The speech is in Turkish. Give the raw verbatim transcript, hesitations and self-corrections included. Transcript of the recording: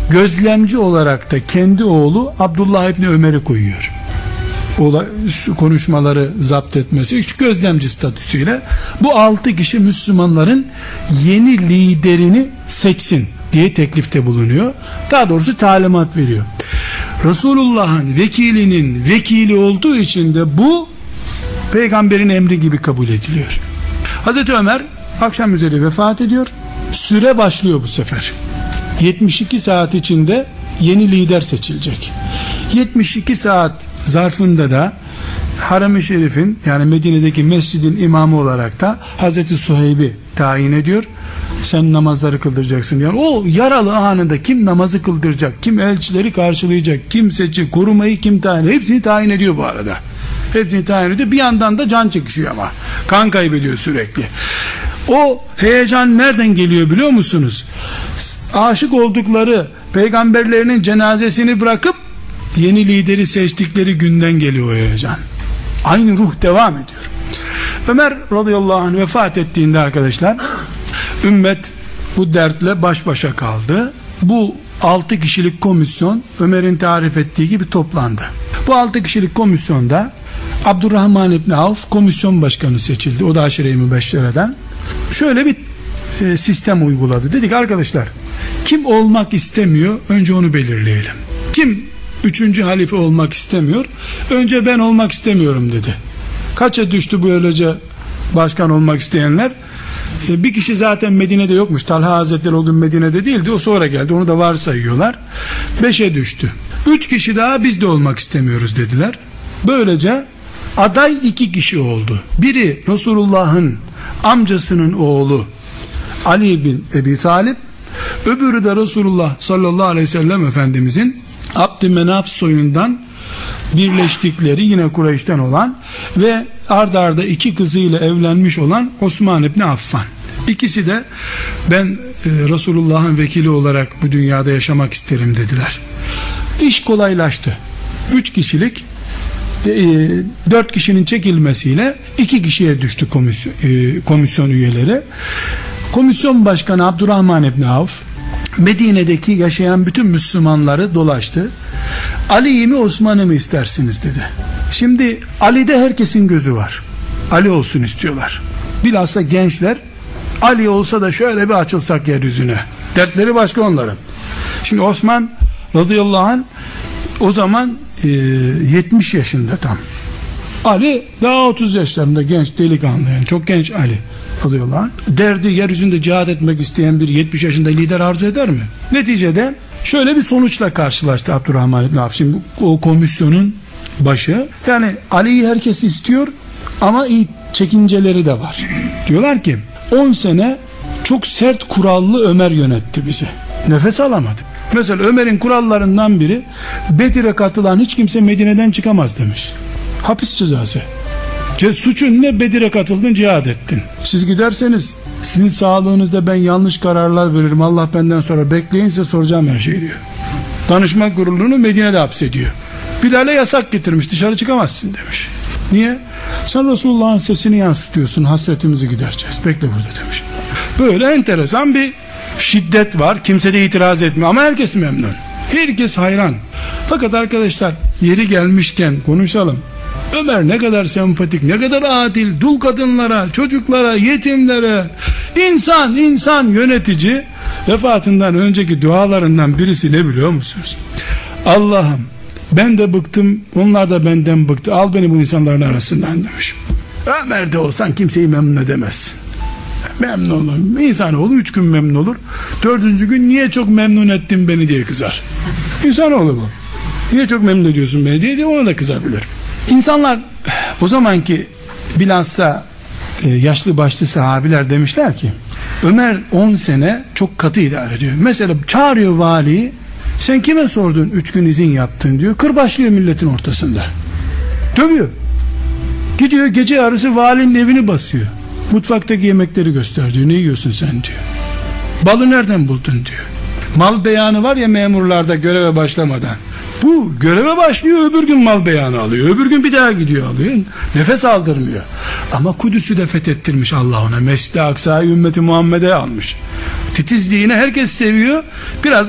gözlemci olarak da kendi oğlu Abdullah İbni Ömer'i koyuyor. O konuşmaları zapt etmesi, üç gözlemci statüsüyle bu altı kişi Müslümanların yeni liderini seçsin diye teklifte bulunuyor. Daha doğrusu talimat veriyor. Resulullah'ın vekilinin vekili olduğu için de bu peygamberin emri gibi kabul ediliyor. Hazreti Ömer akşam üzeri vefat ediyor. Süre başlıyor bu sefer. yetmiş iki saat içinde yeni lider seçilecek. yetmiş iki saat zarfında da Haram-ı Şerif'in, yani Medine'deki mescidin imamı olarak da Hazreti Suheyb'i tayin ediyor. Sen namazları kıldıracaksın. Yani o yaralı anında kim namazı kıldıracak, kim elçileri karşılayacak, kim seçecek, korumayı kim tayin ediyor, hepsini tayin ediyor bu arada. Hepsini tayin ediyor. Bir yandan da can çekişiyor ama. Kan kaybediyor sürekli. O heyecan nereden geliyor biliyor musunuz? Aşık oldukları peygamberlerinin cenazesini bırakıp yeni lideri seçtikleri günden geliyor o heyecan. Aynı ruh devam ediyor. Ömer radıyallahu anh vefat ettiğinde arkadaşlar, ümmet bu dertle baş başa kaldı. Bu altı kişilik komisyon Ömer'in tarif ettiği gibi toplandı. Bu altı kişilik komisyonda Abdurrahman İbni Avf komisyon başkanı seçildi. O da aşire-i mübeşşereden. Şöyle bir e, sistem uyguladı. Dedik arkadaşlar, kim olmak istemiyor, önce onu belirleyelim. Kim üçüncü halife olmak istemiyor, önce ben olmak istemiyorum dedi. Kaça düştü böylece başkan olmak isteyenler? E, bir kişi zaten Medine'de yokmuş. Talha Hazretleri o gün Medine'de değildi, o sonra geldi, onu da varsayıyorlar. Beşe düştü. Üç kişi daha biz de olmak istemiyoruz dediler. Böylece aday iki kişi oldu. Biri Resulullah'ın amcasının oğlu Ali bin Ebi Talib, öbürü de Resulullah sallallahu aleyhi ve sellem Efendimizin Abdümenaf soyundan birleştikleri, yine Kureyş'ten olan ve ard arda iki kızıyla evlenmiş olan Osman İbni Affan. İkisi de ben e, Resulullah'ın vekili olarak bu dünyada yaşamak isterim dediler. İş kolaylaştı. Üç kişilik e, dört kişinin çekilmesiyle iki kişiye düştü komisyon, e, komisyon üyeleri. Komisyon başkanı Abdurrahman İbni Avf Medine'deki yaşayan bütün Müslümanları dolaştı. Ali'yi mi Osman'ı mı istersiniz dedi. Şimdi Ali'de herkesin gözü var. Ali olsun istiyorlar. Bilhassa gençler, Ali olsa da şöyle bir açılsak yeryüzüne. Dertleri başka onların. Şimdi Osman radıyallahu anh o zaman e, yetmiş yaşında tam. Ali daha otuz yaşlarında, genç delikanlı, yani çok genç Ali radıyallahu anh. Derdi yeryüzünde cihad etmek isteyen bir yetmiş yaşında lider arzu eder mi? Neticede şöyle bir sonuçla karşılaştı Abdurrahman İbni Avf. Şimdi o komisyonun başı, yani Ali'yi herkes istiyor ama iyi çekinceleri de var. Diyorlar ki on sene çok sert kurallı Ömer yönetti bizi. Nefes alamadık. Mesela Ömer'in kurallarından biri, Bedir'e katılan hiç kimse Medine'den çıkamaz demiş. Hapis cezası. Ce, suçun ne? Bedir'e katıldın, cihad ettin. Siz giderseniz sizin sağlığınızda ben yanlış kararlar veririm, Allah benden sonra bekleyin, size soracağım her şeyi diyor. Danışma kurulunu Medine'de hapsediyor. Bilal'e yasak getirmiş, dışarı çıkamazsın demiş. Niye? Sen Resulullah'ın sesini yansıtıyorsun, hasretimizi gidereceğiz, bekle burada demiş. Böyle enteresan bir şiddet var. Kimse de itiraz etmiyor ama herkes memnun, herkes hayran. Fakat arkadaşlar, yeri gelmişken konuşalım. Ömer ne kadar sempatik, ne kadar adil, dul kadınlara, çocuklara, yetimlere, insan insan yönetici. Vefatından önceki dualarından birisi ne biliyor musunuz? Allah'ım, ben de bıktım, onlar da benden bıktı, al beni bu insanların arasından demiş. Ömer'de olsan kimseyi memnun edemezsin. Memnun olun. İnsanoğlu üç gün memnun olur. Dördüncü gün niye çok memnun ettin beni diye kızar. İnsanoğlu bu. Niye çok memnun ediyorsun beni diye, diye ona da kızabilir. İnsanlar o zamanki bilhassa e, yaşlı başlı sahabiler demişler ki Ömer on sene çok katı idare ediyor. Mesela çağırıyor valiyi, sen kime sordun üç gün izin yaptın diyor, kırbaçlıyor milletin ortasında, dövüyor. Gidiyor gece yarısı valinin evini basıyor, mutfaktaki yemekleri göster diyor, ne yiyorsun sen diyor, balı nereden buldun diyor. Mal beyanı var ya memurlarda göreve başlamadan, bu göreve başlıyor, öbür gün mal beyanı alıyor, öbür gün bir daha gidiyor alıyor, nefes aldırmıyor. Ama Kudüs'ü de fethettirmiş Allah ona, Mescid-i Aksa'yı ümmeti Muhammed'e almış. Titizliğine herkes seviyor. Biraz